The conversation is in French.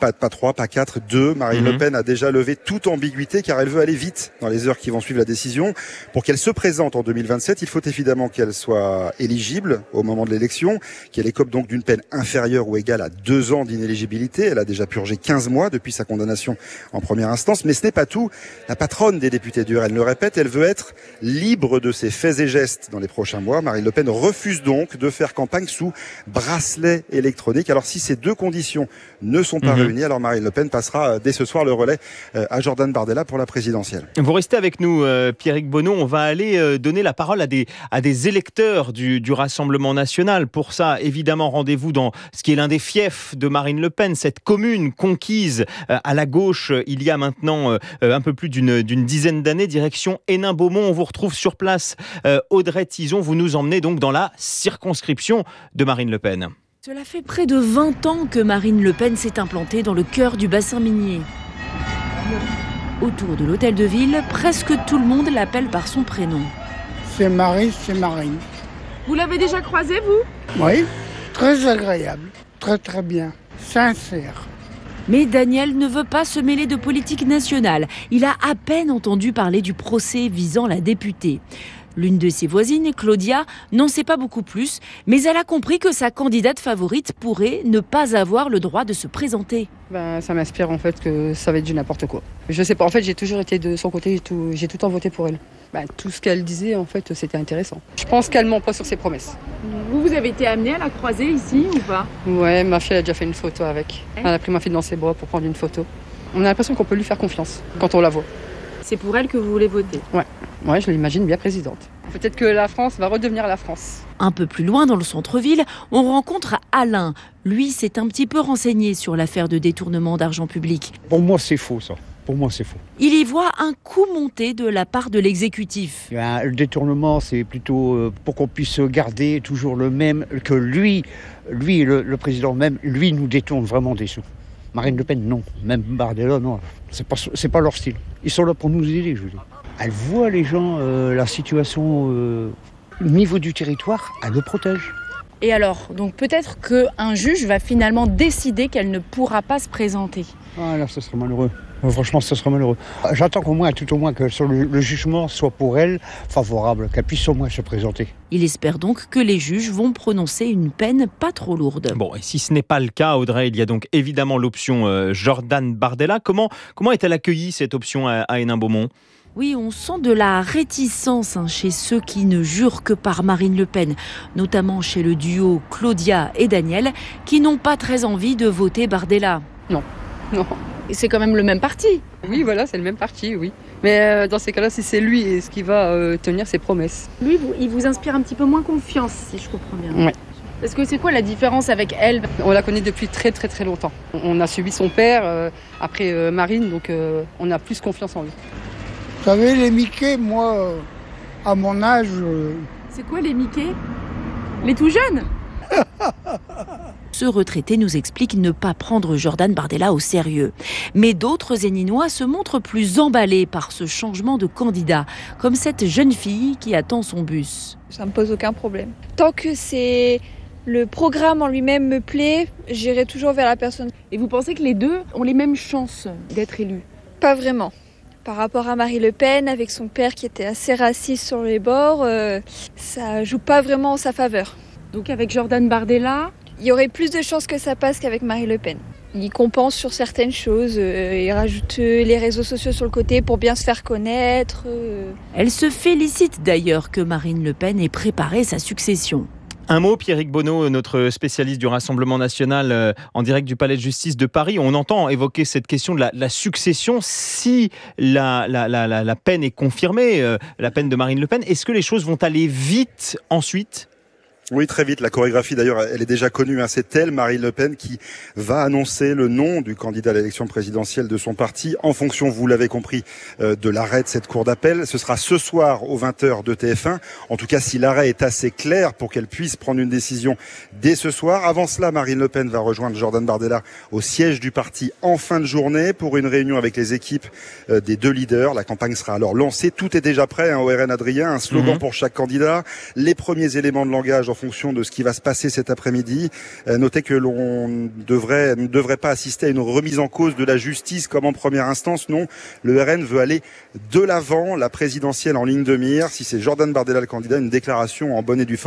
pas 3, pas 4, 2. Marine Le Pen a déjà levé toute ambiguïté car elle veut aller vite dans les heures qui vont suivre la décision. Pour qu'elle se présente en 2027, il faut évidemment qu'elle soit éligible au moment de l'élection, qu'elle écope donc d'une peine inférieure ou égale à 2 ans d'inéligibilité. Elle a déjà purgé 15 mois depuis sa condamnation en première instance. Mais ce n'est pas tout. La patronne des députés du RN le répète, elle veut être libre de ses faits et gestes dans les prochains mois. Marine Le Pen refuse donc de faire campagne sous bracelet électronique. Alors si ces deux conditions ne sont pas réunies, alors Marine Le Pen passera dès ce soir le relais à Jordan Bardella pour la présidentielle. Vous restez avec nous, Pierrick Bonneau. On va aller donner la parole à des électeurs du Rassemblement national. Pour ça, évidemment, rendez-vous dans ce qui est l'un des fiefs de Marine Le Pen, cette commune conquise à la gauche il y a maintenant un peu plus d'une dizaine d'années, direction Hénin-Beaumont. On vous retrouve sur place, Audrey Tizon. Vous nous emmenez donc dans la circonscription de Marine Le Pen. Cela fait près de 20 ans que Marine Le Pen s'est implantée dans le cœur du bassin minier. Autour de l'hôtel de ville, presque tout le monde l'appelle par son prénom. C'est Marie, c'est Marine. Vous l'avez déjà croisée, vous ? Oui, très agréable, très très bien, sincère. Mais Daniel ne veut pas se mêler de politique nationale. Il a à peine entendu parler du procès visant la députée. L'une de ses voisines, Claudia, n'en sait pas beaucoup plus, mais elle a compris que sa candidate favorite pourrait ne pas avoir le droit de se présenter. Ça m'inspire en fait que ça va être du n'importe quoi. Je sais pas, en fait j'ai toujours été de son côté, j'ai tout le temps voté pour elle. Tout ce qu'elle disait en fait c'était intéressant. Je pense qu'elle ment pas sur ses promesses. Vous avez été amenée à la croiser ici ou pas ? Ouais, ma fille a déjà fait une photo avec. Elle a pris ma fille dans ses bras pour prendre une photo. On a l'impression qu'on peut lui faire confiance quand on la voit. C'est pour elle que vous voulez voter ? Ouais, je l'imagine bien présidente. Peut-être que la France va redevenir la France. Un peu plus loin dans le centre-ville, on rencontre Alain. Lui s'est un petit peu renseigné sur l'affaire de détournement d'argent public. Pour moi, c'est faux ça. Pour moi, c'est faux. Il y voit un coup monté de la part de l'exécutif. Le détournement, c'est plutôt pour qu'on puisse garder toujours le même, que lui le président même, lui nous détourne vraiment des sous. Marine Le Pen, non. Même Bardella, non. C'est pas leur style. Ils sont là pour nous aider, je veux dire. Elle voit les gens, la situation au niveau du territoire, elle le protège. Et alors, donc peut-être qu'un juge va finalement décider qu'elle ne pourra pas se présenter. Ah là, ça serait malheureux. Franchement, ça serait malheureux. J'attends tout au moins que le jugement soit pour elle favorable, qu'elle puisse au moins se présenter. Il espère donc que les juges vont prononcer une peine pas trop lourde. Bon, et si ce n'est pas le cas, Audrey, il y a donc évidemment l'option Jordan Bardella. Comment est-elle accueillie, cette option à Hénin-Beaumont ? Oui, on sent de la réticence chez ceux qui ne jurent que par Marine Le Pen, notamment chez le duo Claudia et Daniel, qui n'ont pas très envie de voter Bardella. Non. Et c'est quand même le même parti. Oui, voilà, c'est le même parti, oui. Mais dans ces cas-là, si c'est lui, est-ce qu'il va tenir ses promesses ? Lui, il vous inspire un petit peu moins confiance, si je comprends bien. Ouais. Parce que c'est quoi la différence avec elle ? On la connaît depuis très très très longtemps. On a suivi son père, après Marine, donc on a plus confiance en lui. Vous savez, les Mickey, moi, à mon âge... C'est quoi les Mickey ? Les tout jeunes ? Ce retraité nous explique ne pas prendre Jordan Bardella au sérieux. Mais d'autres Héninois se montrent plus emballés par ce changement de candidat, comme cette jeune fille qui attend son bus. Ça me pose aucun problème. Tant que c'est le programme en lui-même me plaît, j'irai toujours vers la personne. Et vous pensez que les deux ont les mêmes chances d'être élus ? Pas vraiment. Par rapport à Marie Le Pen, avec son père qui était assez raciste sur les bords, ça joue pas vraiment en sa faveur. Donc avec Jordan Bardella, il y aurait plus de chances que ça passe qu'avec Marie Le Pen. Il compense sur certaines choses, il rajoute les réseaux sociaux sur le côté pour bien se faire connaître. Elle se félicite d'ailleurs que Marine Le Pen ait préparé sa succession. Un mot, Pierrick Bonneau, notre spécialiste du Rassemblement national en direct du Palais de justice de Paris. On entend évoquer cette question de la succession. Si la peine est confirmée, la peine de Marine Le Pen, est-ce que les choses vont aller vite ensuite ? Oui, très vite. La chorégraphie, d'ailleurs, elle est déjà connue. C'est elle, Marine Le Pen, qui va annoncer le nom du candidat à l'élection présidentielle de son parti en fonction, vous l'avez compris, de l'arrêt de cette cour d'appel. Ce sera ce soir aux 20h de TF1. En tout cas, si l'arrêt est assez clair pour qu'elle puisse prendre une décision dès ce soir. Avant cela, Marine Le Pen va rejoindre Jordan Bardella au siège du parti en fin de journée pour une réunion avec les équipes des deux leaders. La campagne sera alors lancée. Tout est déjà prêt au RN Adrien. Un slogan pour chaque candidat. Les premiers éléments de langage en fonction de ce qui va se passer cet après-midi. Notez que l'on ne devrait pas assister à une remise en cause de la justice comme en première instance. Non, le RN veut aller de l'avant, la présidentielle en ligne de mire. Si c'est Jordan Bardella le candidat, une déclaration en bonne et due forme